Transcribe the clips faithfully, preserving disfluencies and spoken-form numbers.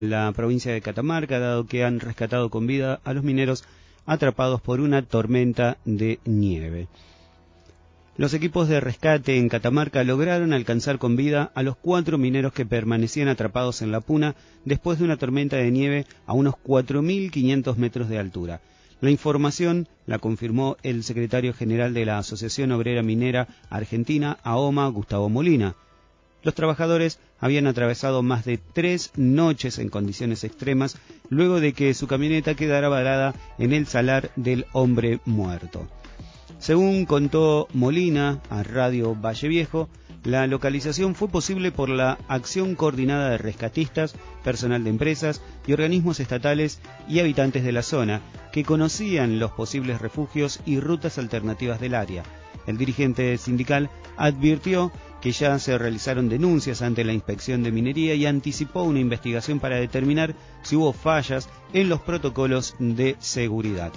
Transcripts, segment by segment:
la provincia de Catamarca, dado que han rescatado con vida a los mineros atrapados por una tormenta de nieve. Los equipos de rescate en Catamarca lograron alcanzar con vida a los cuatro mineros que permanecían atrapados en la puna después de una tormenta de nieve a unos cuatro mil quinientos metros de altura. La información la confirmó el secretario general de la Asociación Obrera Minera Argentina, AOMA, Gustavo Molina. Los trabajadores habían atravesado más de tres noches en condiciones extremas luego de que su camioneta quedara varada en el salar del Hombre Muerto. Según contó Molina a Radio Valle Viejo, la localización fue posible por la acción coordinada de rescatistas, personal de empresas y organismos estatales y habitantes de la zona, que conocían los posibles refugios y rutas alternativas del área. El dirigente sindical advirtió que ya se realizaron denuncias ante la Inspección de Minería y anticipó una investigación para determinar si hubo fallas en los protocolos de seguridad.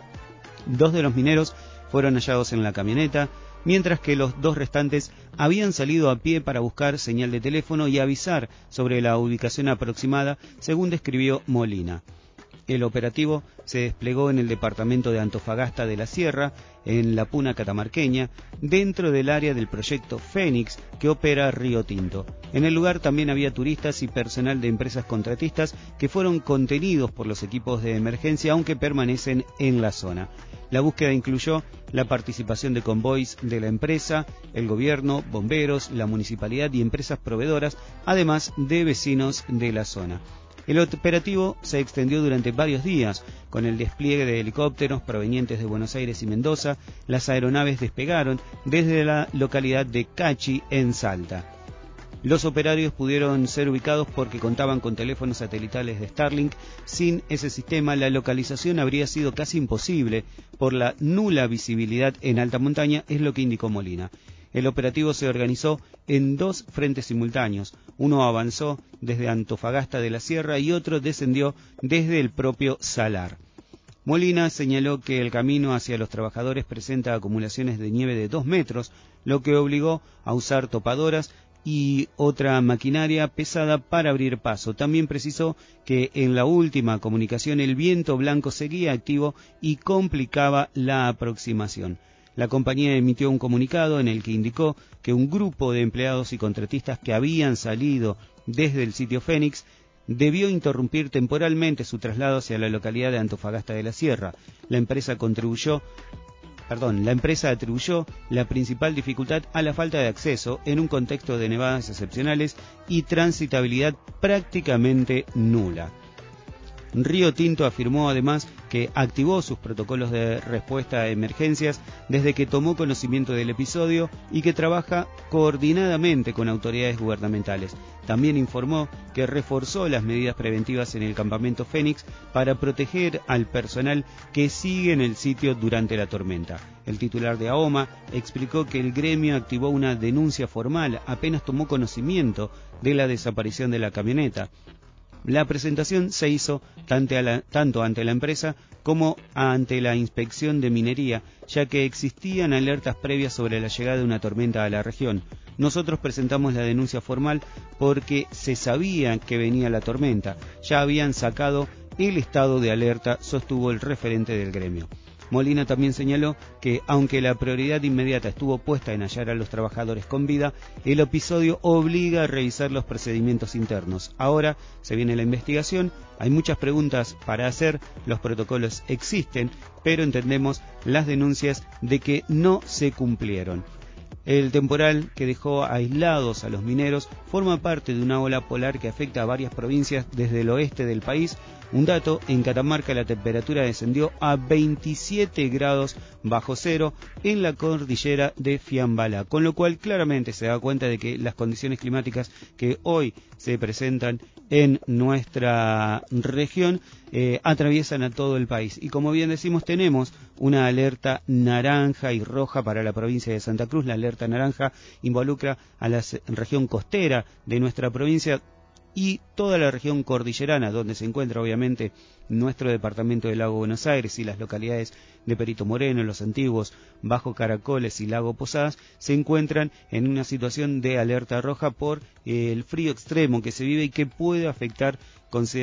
Dos de los mineros fueron hallados en la camioneta, mientras que los dos restantes habían salido a pie para buscar señal de teléfono y avisar sobre la ubicación aproximada, según describió Molina. El operativo se desplegó en el departamento de Antofagasta de la Sierra, en la puna catamarqueña, dentro del área del proyecto Fénix que opera Río Tinto. En el lugar también había turistas y personal de empresas contratistas que fueron contenidos por los equipos de emergencia, aunque permanecen en la zona. La búsqueda incluyó la participación de convoys de la empresa, el gobierno, bomberos, la municipalidad y empresas proveedoras, además de vecinos de la zona. El operativo se extendió durante varios días, con el despliegue de helicópteros provenientes de Buenos Aires y Mendoza. Las aeronaves despegaron desde la localidad de Cachi, en Salta. Los operarios pudieron ser ubicados porque contaban con teléfonos satelitales de Starlink. Sin ese sistema, la localización habría sido casi imposible por la nula visibilidad en alta montaña, es lo que indicó Molina. El operativo se organizó en dos frentes simultáneos. Uno avanzó desde Antofagasta de la Sierra y otro descendió desde el propio salar. Molina señaló que el camino hacia los trabajadores presenta acumulaciones de nieve de dos metros, lo que obligó a usar topadoras y otra maquinaria pesada para abrir paso. También precisó que en la última comunicación el viento blanco seguía activo y complicaba la aproximación. La compañía emitió un comunicado en el que indicó que un grupo de empleados y contratistas que habían salido desde el sitio Fénix debió interrumpir temporalmente su traslado hacia la localidad de Antofagasta de la Sierra. La empresa contribuyó Perdón, la empresa atribuyó la principal dificultad a la falta de acceso en un contexto de nevadas excepcionales y transitabilidad prácticamente nula. Río Tinto afirmó además que activó sus protocolos de respuesta a emergencias desde que tomó conocimiento del episodio y que trabaja coordinadamente con autoridades gubernamentales. También informó que reforzó las medidas preventivas en el campamento Fénix para proteger al personal que sigue en el sitio durante la tormenta. El titular de AOMA explicó que el gremio activó una denuncia formal apenas tomó conocimiento de la desaparición de la camioneta. La presentación se hizo tanto, a la, tanto ante la empresa como ante la Inspección de Minería, ya que existían alertas previas sobre la llegada de una tormenta a la región. Nosotros presentamos la denuncia formal porque se sabía que venía la tormenta. Ya habían sacado el estado de alerta, sostuvo el referente del gremio. Molina también señaló que, aunque la prioridad inmediata estuvo puesta en hallar a los trabajadores con vida, el episodio obliga a revisar los procedimientos internos. Ahora se viene la investigación, hay muchas preguntas para hacer, los protocolos existen, pero entendemos las denuncias de que no se cumplieron. El temporal que dejó aislados a los mineros forma parte de una ola polar que afecta a varias provincias desde el oeste del país. Un dato, en Catamarca la temperatura descendió a veintisiete grados bajo cero en la cordillera de Fiambala, con lo cual claramente se da cuenta de que las condiciones climáticas que hoy se presentan en nuestra región eh, atraviesan a todo el país. Y como bien decimos, tenemos una alerta naranja y roja para la provincia de Santa Cruz. La alerta naranja involucra a la región costera de nuestra provincia, y toda la región cordillerana, donde se encuentra obviamente nuestro departamento del Lago Buenos Aires y las localidades de Perito Moreno, Los Antiguos, Bajo Caracoles y Lago Posadas, se encuentran en una situación de alerta roja por eh, el frío extremo que se vive y que puede afectar considerablemente